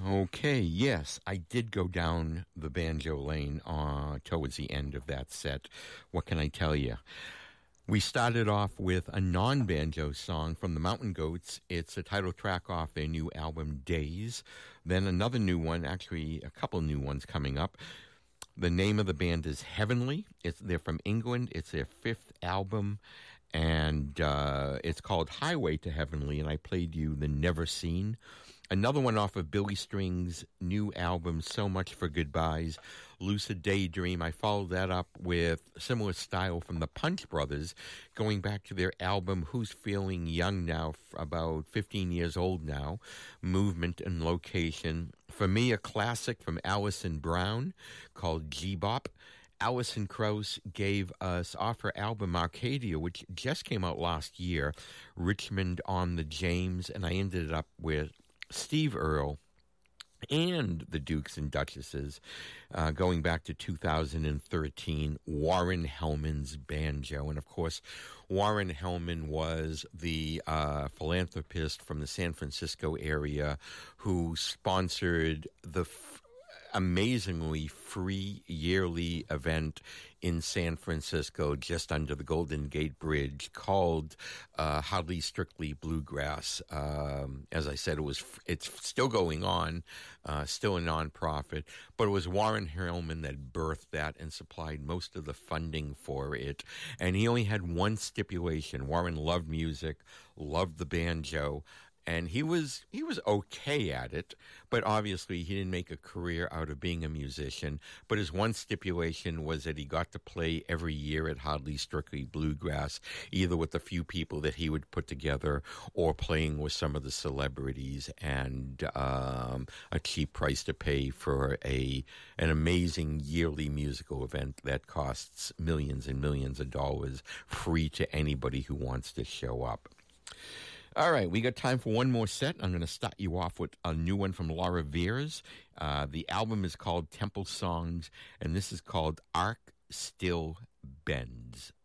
Okay, yes, I did go down the banjo lane towards the end of that set. What can I tell you? We started off with a non-banjo song from the Mountain Goats. It's a title track off their new album, Days. Then another new one, actually a couple new ones coming up. The name of the band is Heavenly. They're from England. It's their fifth album, and it's called Highway to Heavenly, and I played you the Never Seen. Another one off of Billy String's new album, So Much for Goodbyes, Lucid Daydream. I followed that up with similar style from the Punch Brothers, going back to their album Who's Feeling Young Now, about 15 years old now, Movement and Location. For me, a classic from Alison Brown called G-Bop. Alison Krauss gave us off her album Arcadia, which just came out last year, Richmond on the James, and I ended up with Steve Earle and the Dukes and Duchesses, going back to 2013, Warren Hellman's banjo. And of course, Warren Hellman was the philanthropist from the San Francisco area who sponsored the amazingly free yearly event in San Francisco just under the Golden Gate Bridge called Hardly Strictly Bluegrass. As I said, it's still going on, still a nonprofit, but it was Warren Hellman that birthed that and supplied most of the funding for it. And he only had one stipulation. Warren loved music, loved the banjo, and he was okay at it, but obviously he didn't make a career out of being a musician. But his one stipulation was that he got to play every year at Hardly Strictly Bluegrass, either with the few people that he would put together or playing with some of the celebrities, and a cheap price to pay for an amazing yearly musical event that costs millions and millions of dollars, free to anybody who wants to show up. All right, we got time for one more set. I'm going to start you off with a new one from Laura Veirs. The album is called Temple Songs, and this is called Arc Still Bends.